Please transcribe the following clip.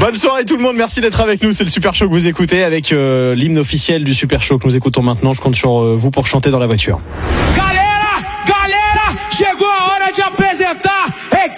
Bonne soirée tout le monde, merci d'être avec nous. C'est le Super Show que vous écoutez avec l'hymne officiel du Super Show que nous écoutons maintenant. Je compte sur vous pour chanter dans la voiture. Calais